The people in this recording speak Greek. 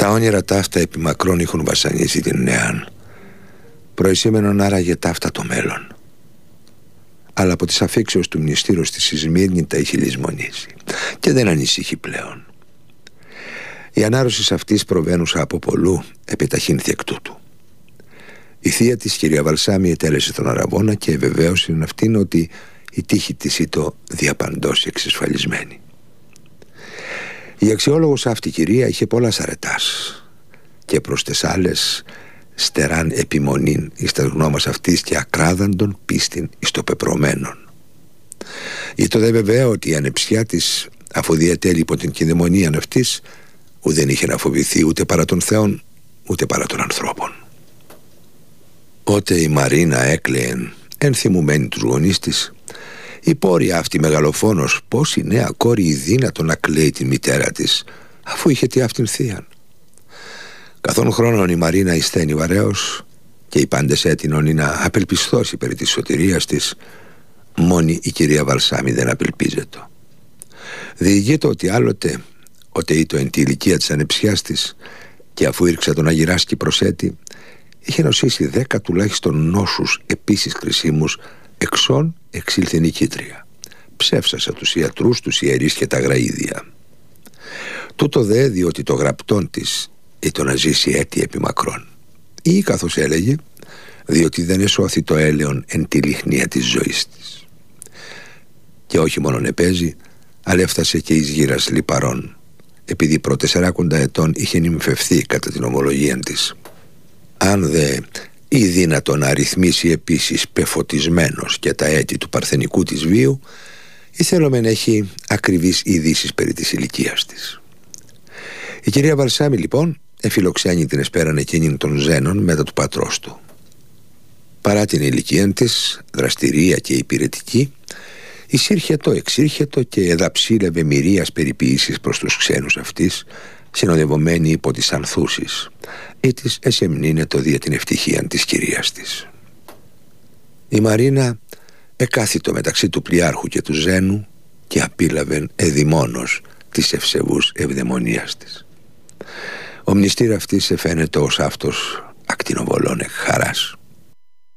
Τα όνειρα ταύτα επί μακρόν είχουν βασανίσει την νέαν. Προεσήμενον άραγε ταύτα το μέλλον. Αλλά από τις αφήξεως του μνηστήρος της Σμύρνη τα είχε λησμονήσει και δεν ανησυχεί πλέον. Η ανάρρωση αυτής προβαίνουσα από πολλού επιταχύνθη εκ τούτου. Η θεία της, κυρία Βαλσάμι, ετέλεσε τον Αραβώνα και βεβαίωσε αυτήν ότι η τύχη της ήταν διαπαντός εξασφαλισμένη. Η αξιόλογος αυτή κυρία είχε πολλάς αρετάς και προς τες άλλες στεράν επιμονήν εις τας γνώμας αυτής και ακράδαντον πίστην εις το πεπρωμένον. Ήτο δε βεβαίω ότι η ανεψιά της, αφού διατέλει υπό την κηδαιμονίαν αυτής, ουδέν είχε να φοβηθεί ούτε παρά των θεών ούτε παρά των ανθρώπων. Ότε η Μαρίνα έκλαιεν ενθυμουμένη τους γονείς της, η πόρια αυτή μεγαλοφόνος πως η νέα κόρη η δύνατο να κλαίει τη μητέρα της, αφού είχε τη αυτήν θείαν. Καθόν χρόνων η Μαρίνα εισθαίνει βαρέως και οι πάντες έτεινον να απελπιστώσει περί της σωτηρίας της, μόνη η κυρία Βαλσάμι δεν απελπίζεται. Διηγείται ότι άλλοτε, ότε ήτο εν τη ηλικία της ανεψιάς της και αφού ήρξα τον Αγυράσκη προσέτη, είχε νοσήσει 10 τουλάχιστον νόσους επίσης κρισίμους, εξών εξήλθε νικήτρια. Ψεύσασα τους ιατρούς, τους ιερείς και τα γραΐδια. Τούτο δε διότι το γραπτόν της ήταν να ζήσει έτη επί μακρόν, ή καθώς έλεγε διότι δεν εσώθη το έλεον εν τη λιχνία της ζωής της. Και όχι μόνον επέζει, αλλά έφτασε και εις γύρας λιπαρών, επειδή προ 40 ετών είχε νυμφευθεί κατά την ομολογία της. Αν δε ή δύνατο να αριθμίσει επίσης πεφωτισμένος και τα έτη του παρθενικού της βίου, ήθελομεν έχει ακριβείς ειδήσεις περί της ηλικίας της. Η κυρία Βαλσάμι λοιπόν εφιλοξένει την εσπέραν εκείνην των Ζένων μετά του πατρός του. Παρά την ηλικία της, δραστηρία και υπηρετική, εισήρχετο, εξήρχετο και εδαψίλευε μοιρίας περιποίησης προς τους ξένους αυτής, συνοδευομένη υπό τις ανθούσεις, ή της εσεμνήνετο δια την ευτυχία της κυρίας της. Η Μαρίνα εκάθιτο μεταξύ του πλοιάρχου και του Ζένου και απίλαβεν εδημόνος της ευσεβούς ευδαιμονίας της. Ο μνηστήρ αυτής εφαίνεται ως αυτός ακτινοβολών εκ χαράς.